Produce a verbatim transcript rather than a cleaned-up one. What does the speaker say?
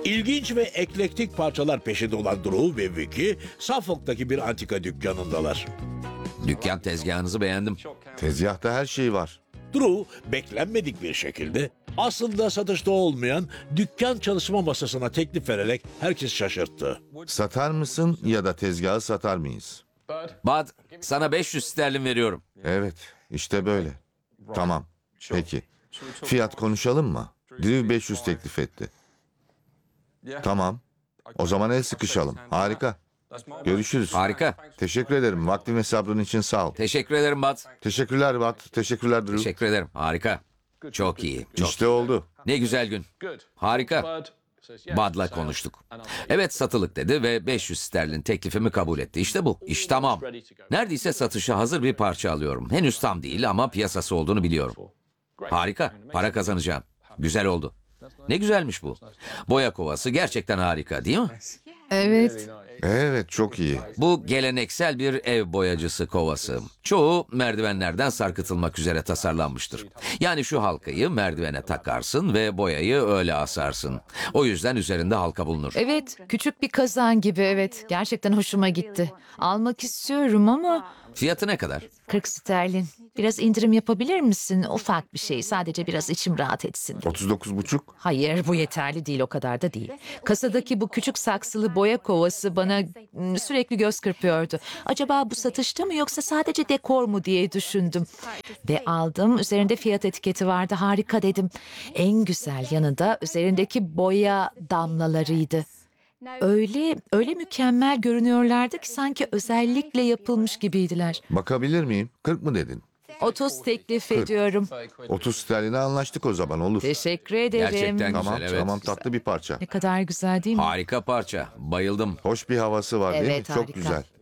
İlginç ve eklektik parçalar peşinde olan Drew ve Vicky, Suffolk'taki bir antika dükkanındalar. Dükkan tezgahınızı beğendim. Tezgahta her şey var. Drew, beklenmedik bir şekilde aslında satışta olmayan dükkan çalışma masasına teklif vererek herkes şaşırttı. Satar mısın ya da tezgahı satar mıyız? Bud, sana beş yüz sterlin veriyorum. Evet, işte böyle. Tamam, peki. Fiyat konuşalım mı? Drew beş yüz teklif etti. Tamam. O zaman el sıkışalım. Harika. Görüşürüz. Harika. Teşekkür ederim. Vaktin ve sabrın için sağ ol. Teşekkür ederim Bud. Teşekkürler Bat. Teşekkürler Drew. Teşekkür ederim. Harika. Çok iyi. Çok İşte oldu. Ne güzel gün. Harika. Bud'la konuştuk. Evet satılık dedi ve beş yüz sterlin teklifimi kabul etti. İşte bu. İş tamam. Neredeyse satışa hazır bir parça alıyorum. Henüz tam değil ama piyasası olduğunu biliyorum. Harika. Para kazanacağım. Güzel oldu. Ne güzelmiş bu. Boya kovası gerçekten harika değil mi? Evet. Evet, çok iyi. Bu geleneksel bir ev boyacısı kovası. Çoğu merdivenlerden sarkıtılmak üzere tasarlanmıştır. Yani şu halkayı merdivene takarsın ve boyayı öyle asarsın. O yüzden üzerinde halka bulunur. Evet, küçük bir kazan gibi evet. Gerçekten hoşuma gitti. Almak istiyorum ama Fiyatı ne kadar? kırk sterlin. Biraz indirim yapabilir misin? Ufak bir şey. Sadece biraz içim rahat etsin. otuz dokuz buçuk. Hayır, bu yeterli değil, o kadar da değil. Kasadaki bu küçük saksılı boya kovası bana mm, sürekli göz kırpıyordu. Acaba bu satışta mı yoksa sadece dekor mu diye düşündüm. Ve aldım. Üzerinde fiyat etiketi vardı. Harika dedim. En güzel yanı da üzerindeki boya damlalarıydı. Öyle öyle mükemmel görünüyorlardı ki sanki özellikle yapılmış gibiydiler. Bakabilir miyim? kırk mı dedin? otuz teklif ediyorum. otuz sterline anlaştık o zaman, olur. Teşekkür ederim. Gerçekten Tamam, güzel, evet. tamam, tatlı bir parça. Ne kadar güzel değil mi? Harika parça. Bayıldım. Hoş bir havası var değil mi? Evet, Çok harika. güzel.